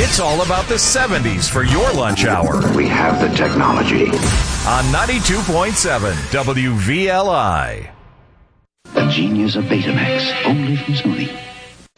It's all about the 70s for your lunch hour. We have the technology. On 92.7 WVLI. The Genius of Betamax, only from Sony.